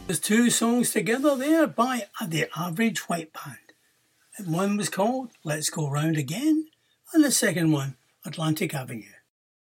There's two songs together there by the Average White Band. And one was called Let's Go Round Again, and the second one, Atlantic Avenue.